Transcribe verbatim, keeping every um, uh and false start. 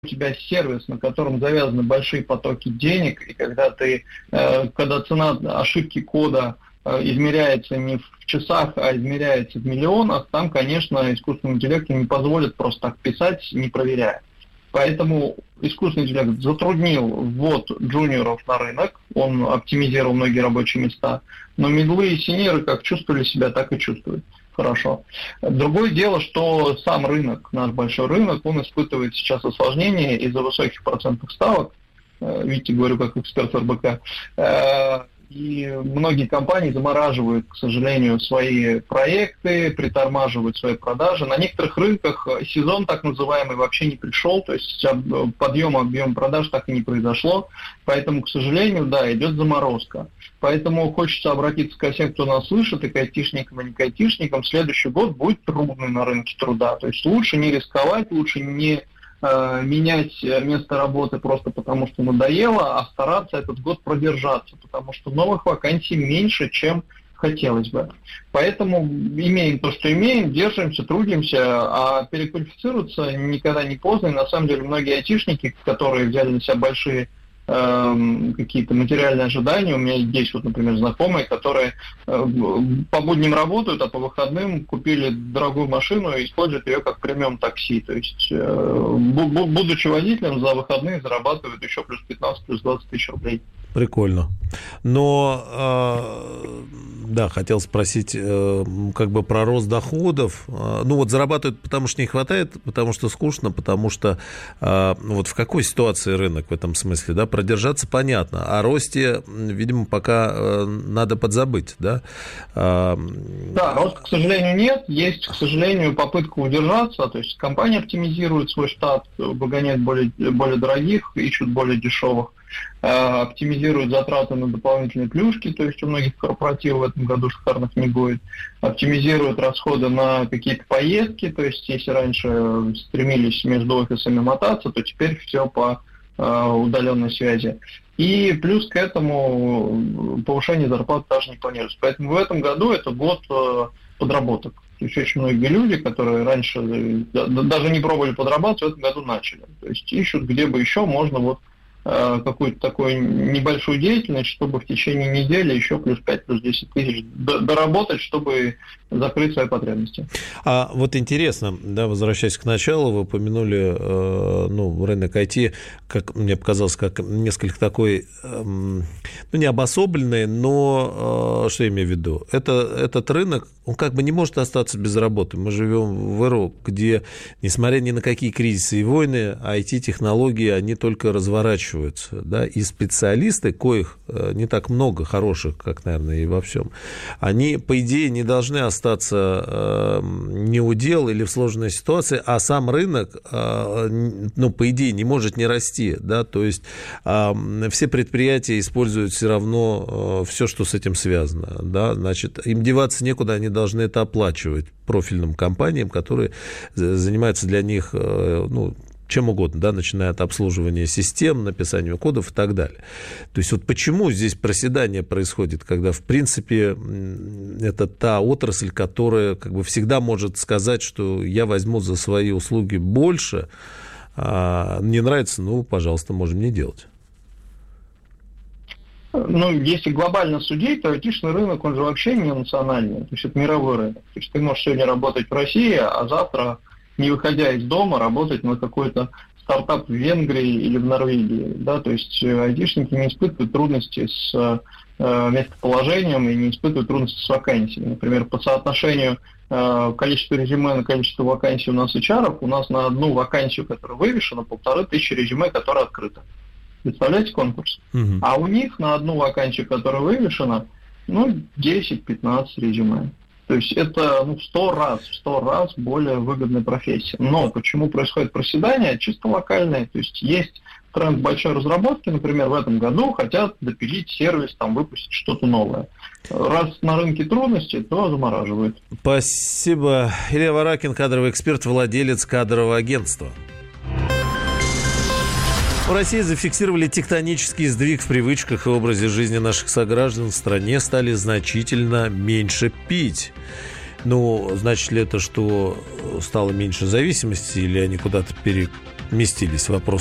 у тебя сервис, на котором завязаны большие потоки денег, и когда ты, э, когда цена ошибки кода э, измеряется не в часах, а измеряется в миллионах, там, конечно, искусственный интеллект не позволит просто так писать, не проверяя. Поэтому искусственный интеллект затруднил ввод джуниоров на рынок, он оптимизировал многие рабочие места, но мидлы и синьоры как чувствовали себя, так и чувствуют. Хорошо. Другое дело, что сам рынок, наш большой рынок, он испытывает сейчас осложнения из-за высоких процентных ставок. Видите, говорю как эксперт эр бэ ка. И многие компании замораживают, к сожалению, свои проекты, притормаживают свои продажи. На некоторых рынках сезон так называемый вообще не пришел, то есть подъема объема продаж так и не произошло. Поэтому, к сожалению, да, идет заморозка. Поэтому хочется обратиться ко всем, кто нас слышит, и к айтишникам, и не к айтишникам. Следующий год будет трудный на рынке труда. То есть лучше не рисковать, лучше не менять место работы просто потому, что надоело, а стараться этот год продержаться, потому что новых вакансий меньше, чем хотелось бы. Поэтому имеем то, что имеем, держимся, трудимся, а переквалифицироваться никогда не поздно. И на самом деле многие айтишники, которые взяли на себя большие какие-то материальные ожидания. У меня есть, вот, например, знакомые, которые по будням работают, а по выходным купили дорогую машину и используют ее как премиум такси. То есть, будучи водителем, за выходные зарабатывают еще плюс пятнадцать, плюс двадцать тысяч рублей. Прикольно. Но, э, да, хотел спросить, э, как бы про рост доходов. Э, ну, вот зарабатывают, потому что не хватает, потому что скучно, потому что э, вот в какой ситуации рынок в этом смысле, да, продержаться понятно. О росте, видимо, пока э, надо подзабыть, да? Э, да, роста, к сожалению, нет. Есть, к сожалению, попытка удержаться. То есть компания оптимизирует свой штат, выгоняет более, более дорогих, ищут более дешевых. Оптимизируют затраты на дополнительные плюшки, то есть у многих корпоративов в этом году шикарных не будет. Оптимизируют расходы на какие-то поездки, то есть если раньше стремились между офисами мотаться, то теперь все по удаленной связи. И плюс к этому повышение зарплат даже не планируется. Поэтому в этом году это год подработок. То есть очень многие люди, которые раньше даже не пробовали подрабатывать, в этом году начали. То есть ищут, где бы еще можно вот какую-то такую небольшую деятельность, чтобы в течение недели еще плюс пять, плюс десять тысяч доработать, чтобы закрыть свои потребности. А вот интересно, да, возвращаясь к началу, вы упомянули э, ну, рынок ай ти, как мне показалось, как несколько такой, э, ну, не обособленный, но э, что я имею в виду? Это, этот рынок, он как бы не может остаться без работы. Мы живем в эру, где, несмотря ни на какие кризисы и войны, ай ти-технологии, они только разворачиваются. Да, и специалисты, коих не так много хороших, как, наверное, и во всем, они, по идее, не должны остаться э, неудел или в сложной ситуации, а сам рынок, э, ну, по идее, не может не расти, да, то есть э, все предприятия используют все равно э, все, что с этим связано, да, значит, им деваться некуда, они должны это оплачивать профильным компаниям, которые занимаются для них, э, ну, чем угодно, да, начиная от обслуживания систем, написания кодов и так далее. То есть вот почему здесь проседание происходит, когда, в принципе, это та отрасль, которая как бы всегда может сказать, что я возьму за свои услуги больше, а не нравится, ну, пожалуйста, можем не делать. Ну, если глобально судить, то айтишный рынок, он же вообще не национальный, то есть это мировой рынок. То есть ты можешь сегодня работать в России, а завтра, не выходя из дома, работать на какой-то стартап в Венгрии или в Норвегии. Да? То есть айтишники не испытывают трудности с э, местоположением и не испытывают трудности с вакансиями. Например, по соотношению э, количества резюме на количество вакансий у нас эйч ар, у нас на одну вакансию, которая вывешена, полторы тысячи резюме, которая открыта. Представляете конкурс? Uh-huh. А у них на одну вакансию, которая вывешена, ну, десять-пятнадцать резюме. То есть это ну, в сто раз, в сто раз более выгодная профессия. Но почему происходит проседание? Чисто локальное. То есть есть тренд большой разработки, например, в этом году хотят допилить сервис, там, выпустить что-то новое. Раз на рынке трудности, то замораживают. Спасибо. Илья Варакин, кадровый эксперт, владелец кадрового агентства. В России зафиксировали тектонический сдвиг в привычках и образе жизни наших сограждан. В стране стали значительно меньше пить. Ну, значит ли это, что стало меньше зависимости, или они куда-то пере... сместились вопросы